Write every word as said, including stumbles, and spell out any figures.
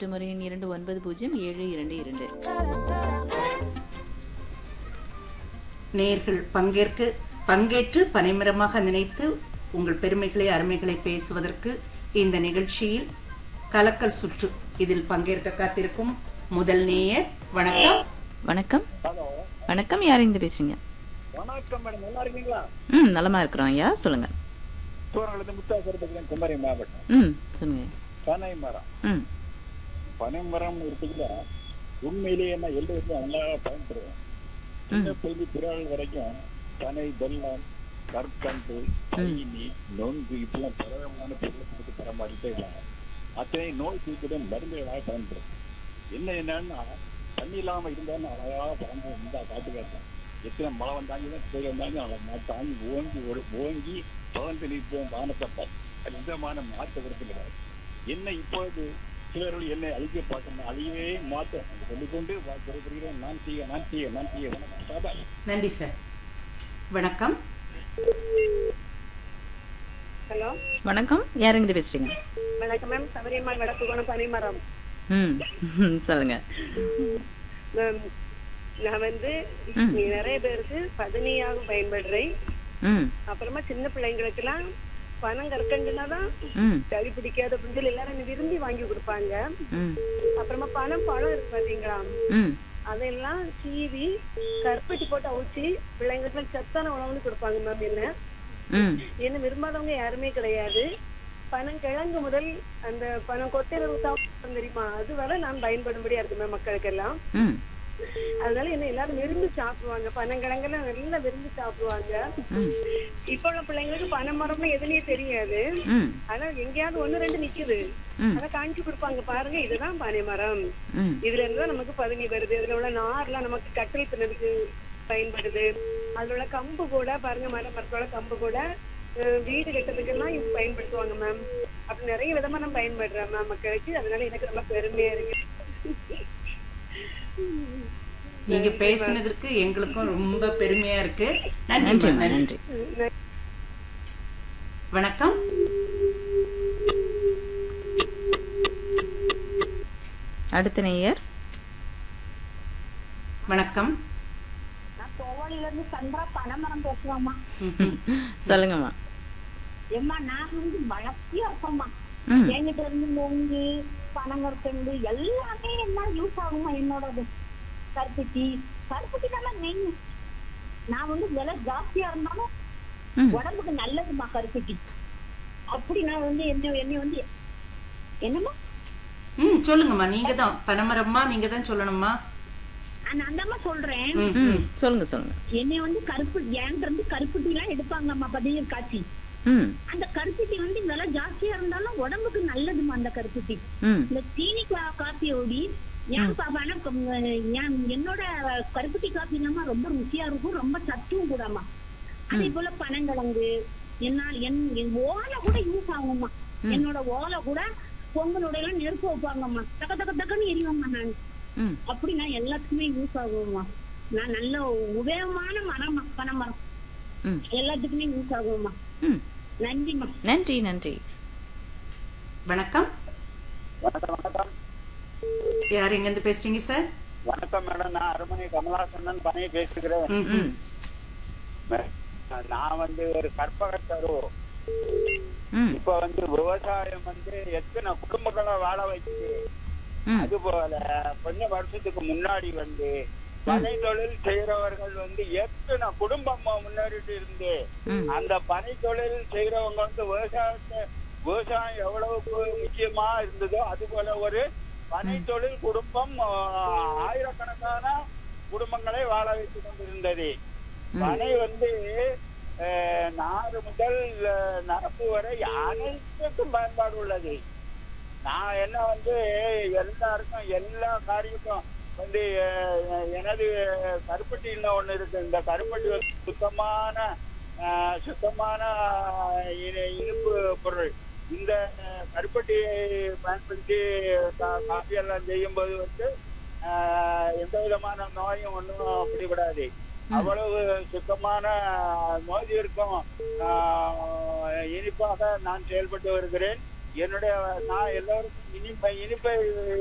மற்றும் ஒரு எண் இரண்டு ஒன்பது பூஜ்ஜியம் ஏழு இரண்டு இரண்டு. நேயர்கள் பங்கேற்க பங்கேற்று பனைமரமாக நினைத்து உங்கள் பெருமைகளை அருமைகளை பேசுவதற்கு இந்த நிகழ்ச்சியில் கலக்கல் சுற்று இதில் பங்கேற்க காத்திருக்கும் முதல் நேயர். வணக்கம். வணக்கம். வணக்கம், யார் இருந்து பேசுறீங்க? வணக்கம் மேடம், நல்லா இருக்கீங்களா? ம், நலமா இருக்கிறோம் ஐயா, சொல்லுங்க. சூரங்குளத்து முத்தாசரத்துக்கு குமரி மாவட்டம். ம், சொல்லுங்க. பனை மரம். ம், பனை மரம் இருக்குதுல, உண்மையிலேயே என்ன எல்லோருக்கும் நல்லா பயன்படுவோம். சின்ன பள்ளி பிறாள் வரைக்கும் பனை, வெள்ளம், கற்கண்டு, தீனி, நொங்கு இப்பெல்லாம் பரவமான பொருளுக்கு பரமாறிட்டே இருக்காங்க. அத்தனை நோய் தீர்க்குடன் மருந்துகளாக பயன்படும். என்ன என்னன்னா தண்ணி இல்லாம இருந்தாலும் அழகா பறந்து இருந்தா காட்டுக்காட்டும். எத்தனை மழை வந்தாங்க புயல் வந்தாங்க தாங்கி ஓங்கி ஒரு ஓங்கி பறந்து நிற்போம் வானத்தை. விதமான மாற்ற விருப்பம் என்ன இப்போது சிலர்கள் என்னை அழிக்க பார்க்கணும், அழியவே மாற்ற சொல்லிக்கொண்டு குறைக்கிறேன். நான் செய்ய நான் செய்ய நான் செய்ய வணக்கம் சாதா. நன்றி சார். வணக்கம். ஹலோ, வணக்கம், யார் இருந்து பேசுறீங்க? வணக்கம் மேம். சபரியம்மாள் வடக்கு குணம் பனைமரம். ம், சொல்லுங்க. மேம், நான் வந்து நிறைய பேருக்கு பதனியாக பயன்படுறேன். ம், அப்புறமா சின்ன பிள்ளைங்களுக்கு எல்லாம் பணம் கற்கண்டுனாதான் ம், சளி பிடிக்காத அப்படின்னு சொல்லி எல்லாரும் விரும்பி வாங்கி கொடுப்பாங்க. ம், அப்புறமா பணம் பழம் இருக்கு பாத்தீங்களா, ம், அதெல்லாம் சீவி கருப்பட்டி போட்டு அவிச்சு பிள்ளைங்களுக்கு சத்தான உணவுன்னு கொடுப்பாங்க மேம். என்ன ம், என்ன விரும்பாதவங்க யாருமே கிடையாது. பணம் கிழங்கு முதல் அந்த பணம் கொட்டையில சாப்பிடும் தெரியுமா, அது வரை நான் பயன்படும்படியா இருக்கு மேம் மக்களுக்கு எல்லாம். ம், அதனால என்ன எல்லாரும் விரும்பி சாப்பிடுவாங்க, பனங்கிழங்கெல்லாம் நல்லா விரும்பி சாப்பிடுவாங்க. இப்ப உள்ள பிள்ளைங்களுக்கு பனை மரம்னு எதுலயே தெரியாது. ம், ஆனா எங்கேயாவது ஒண்ணு ரெண்டு நிக்குது, ம், அதை காமிச்சு கொடுப்பாங்க, பாருங்க இதுதான் பனை மரம், ம், இதுல இருந்துதான் நமக்கு பதனி வருது, இதுல உள்ள நார்லாம் நமக்கு கட்டளை பின்னதுக்கு பயன்படுது, அதுல உள்ள கம்பு கூட பாருங்க, மர மரத்தோட கம்பு கூட அஹ், வீடு கட்டுறதுக்கெல்லாம் இது பயன்படுத்துவாங்க மேம். அப்படி நிறைய விதமா நான் பயன்படுறேன் மேம் மக்களுக்கு. அதனால எனக்கு ரொம்ப பெருமையா இருக்கு. நீங்க பேசினதற்கு எங்களுக்கும் ரொம்ப பெருமையா இருக்கு. நன்றி. நன்றி, நன்றி. நன்றி. வணக்கம். அடுத்த நேயர். வணக்கம். நான் தோவாளில இருந்து சந்திரா பனைமரம் பேசுறோம்மா. சொல்லுங்கம்மா. ஏம்மா, நான் வந்து வளர்த்தியா இருப்போம்மா. ம், என்கிட்ட இருந்து நொங்கு, பனங்கற்கண்டு எல்லாமே என்ன யூஸ் ஆகுமா என்னோடது. கருப்பட்டி கருப்பட்டி நல்லா நெய். நான் வந்து விலை ஜாஸ்தியா இருந்தாலும் ம், உடம்புக்கு நல்லதுமா கருப்பட்டி. அப்படி நான் வந்து என்ன என்னை வந்து என்னம்மா ம் சொல்லுங்கம்மா. நீங்க தான் பனைமரம்மா, நீங்க தான் சொல்லணும்மா. நான் அந்தம்மா சொல்றேன். ம், ம், ம். சொல்லுங்க சொல்லுங்க. என்னை வந்து கருப்பு ஏன்ட்டு இருந்து கருப்பட்டி எல்லாம் எடுப்பாங்கம்மா பதினீர் காய்ச்சி. ம், அந்த கருப்பட்டி வந்து விலை ஜாஸ்தியா இருந்தாலும் உடம்புக்கு நல்லதுமா அந்த கருப்பட்டி. ம், இந்த சீனி கா- காப்பியோடி ஏன் பாப்பானா என்னோட கருப்பட்டி காப்பி இல்லாம ரொம்ப ருசியா இருக்கும், ரொம்ப சத்தும் கூடமா. அதே போல பனங்கிழங்கு என்ன என் என் ஓலை கூட யூஸ் ஆகும்மா. என்னோட ஓலை கூட பொங்கலோட எல்லாம் நெருப்பு வைப்பாங்கம்மா, தக்க தக்க தக்கன்னு எரியும்மா. நான் ம், அப்படி நான் எல்லாத்துக்குமே யூஸ் ஆகும்மா. நான் நல்ல உபயோகமான மரம், பனை மரம் ம், எல்லாத்துக்குமே யூஸ் ஆகும்மா. ம். நன்றிம்மா. நன்றி, நன்றி. வணக்கம். வணக்கம் வணக்கம் யார் எங்க இருந்து பேசுறீங்க சார்? வணக்கம் மேடம், நான் அருமணி கமலாசனன் பனையை பேசுகிறேன். ம், ம். நான் வந்து ஒரு கற்பகத்தரு. ம், இப்ப வந்து விவசாயம் வந்து எத்தனை குடும்பங்களை வாழ வைக்குது. ம், அது போல கொஞ்ச வருஷத்துக்கு முன்னாடி வந்து பனை தொழில் செய்யறவர்கள் வந்து எத்தனை குடும்பம் முன்னேறிட்டு இருந்து ம், அந்த பனை தொழில் செய்யறவங்க வந்து விவசாயத்தை விவசாயம் எவ்வளவு முக்கியமா இருந்ததோ அது போல ஒரு பனை தொழில் குடும்பம் ஆஹ், ஆயிரக்கணக்கான குடும்பங்களை வாழ வைத்து கொண்டிருந்தது. பனை வந்து அஹ், நாறு முதல் அஹ், நரம்பு வரை அனைத்துக்கும் பயன்பாடு உள்ளது. நான் என்ன வந்து எல்லாருக்கும் எல்லா காரியக்கும் வந்து அஹ், எனது கருப்பட்டின்னு ஒண்ணு இருக்கு. இந்த கருப்பட்டி வந்து சுத்தமான அஹ், சுத்தமான அஹ், இனி- இனிப்பு பொருள். இந்த அஹ், கருப்பட்டியை பயன்படுத்தி கா- காஃபி எல்லாம் செய்யும் போது வந்து ஆஹ், எந்த விதமான நோயும் ஒன்றும் பிடிபடாது. அவ்வளவு சுத்தமான நோய் இருக்கும் ஆஹ், இனிப்பாக நான் செயல்பட்டு வருகிறேன். என்னுடைய நான் எல்லோருக்கும் இனிப்பை இனிப்பை